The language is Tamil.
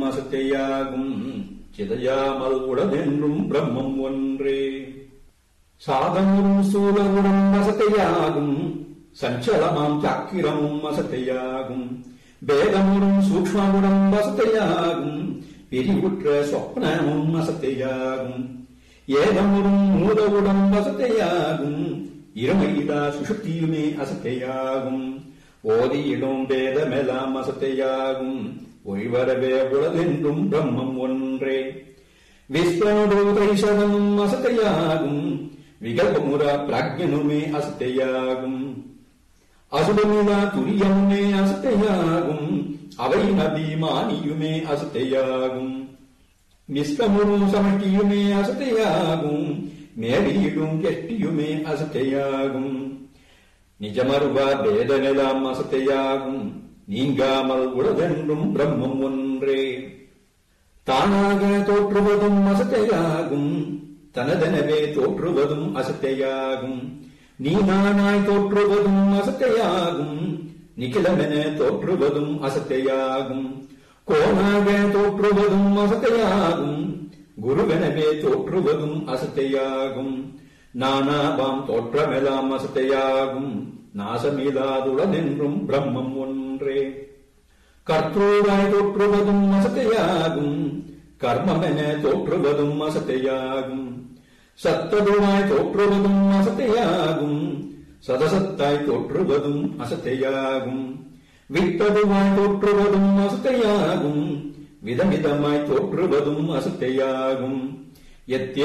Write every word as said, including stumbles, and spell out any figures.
அசத்தையாகும். சிதையாமல் உடனென்றும் பிரம்மம் ஒன்றே. சாதமும் சூலமுடன் அசத்தையாகும். சஞ்சலமாம் சக்கிரமும் அசத்தையாகும். வேதமுடன் சூக்ஷ்மமுடன் அசத்தையாகும். பிரிவுற்ற சொப்னமும் அசத்தையாகும். ஏதமுடன் மூலவுடன் அசத்தையாகும். இருமையிலா சுஷுப்தியுமே அசத்தையாகும். ஓதியிடும் வேதமெல்லாம் அசத்தையாகும். ஒழிவரவே உளதென்றும் பிரம்மம் ஒன்றே. விஸ்வனுடு தைசதமும் அசத்தையாகும். விகல்பமுற பிராக்ஞனுமே அசத்தையாகும். அசுபமிலா துரியமுமே அசத்தையாகும். அவை நபிமானியுமே அசத்தையாகும். நிஷ்கமுறும் சமஷ்டியுமே அசத்தையாகும். மேலியிடும் எஷ்டியுமே அசத்தையாகும். நிஜமருவா பேதமெல்லாம் அசத்தையாகும். நீங்காமல் உளதென்றும் பிரம்மம் ஒன்றே. தானாக தோற்றுவதும் அசத்தையாகும். தனதெனவே தோற்றுவதும் அசத்தையாகும். நீ நானாய் தோற்றுவதும் அசத்தையாகும். நிகிலமென தோற்றுவதும் அசத்தையாகும். கோணாக தோற்றுவதும் அசத்தையாகும். குருவெனவே தோற்றுவதும் அசத்தையாகும். நானாவாம் தோற்றமெல்லாம் அசத்தையாகும். நாசமில்லாதுளதென்றும் பிரம்மம் ஒன்றே. கர்த்தூராய் தோற்றுவதும் அசத்தையாகும். கர்மமென தோற்றுவதும் அசத்தையாகும். சத்ததுவாய் தோற்றுவதும் அசத்தையாகும். சதசத்தாய் தோற்றுவதும் அசத்தையாகும். வித்ததுவாய் தோற்றுவதும் அசத்தையாகும். விதமிதமாய் தோற்றுவதும் அசத்தையாகும். எத்திய